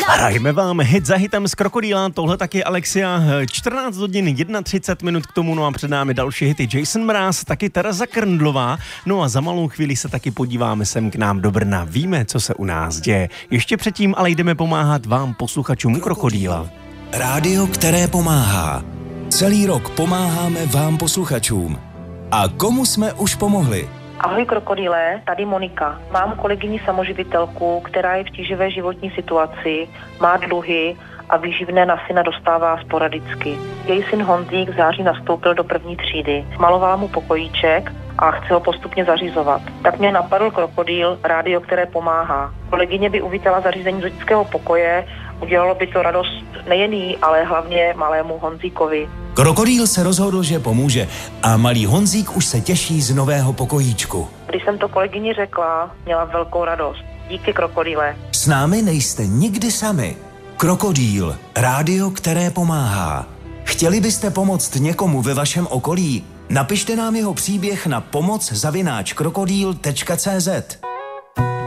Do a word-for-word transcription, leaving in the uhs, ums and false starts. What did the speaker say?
Hrajeme vám hit za hitem z Krokodýla, tohle taky Alexia, čtrnáct hodin třicet jedna minut k tomu, no a před námi další hity Jason Mraz, taky Tereza Krndlová, no a za malou chvíli se taky podíváme sem k nám do Brna, víme, co se u nás děje. Ještě předtím ale jdeme pomáhat vám, posluchačům Krokodýla. Rádio, které pomáhá. Celý rok pomáháme vám, posluchačům. A komu jsme už pomohli? Ahoj Krokodýle, tady Monika. Mám kolegyni samoživitelku, která je v tíživé životní situaci, má dluhy a výživné na syna dostává sporadicky. Její syn Honzík v září nastoupil do první třídy. Malovala mu pokojíček a chce ho postupně zařizovat. Tak mě napadl Krokodýl, rádio, které pomáhá. Kolegyně by uvítala zařízení do dětského pokoje, udělalo by to radost nejen jí, ale hlavně malému Honzíkovi. Krokodýl se rozhodl, že pomůže a malý Honzík už se těší z nového pokojíčku. Když jsem to kolegyni řekla, měla velkou radost. Díky Krokodýle. S námi nejste nikdy sami. Krokodýl, rádio, které pomáhá. Chtěli byste pomoct někomu ve vašem okolí? Napište nám jeho příběh na pomoc zavináč krokodýl tečka cé zet.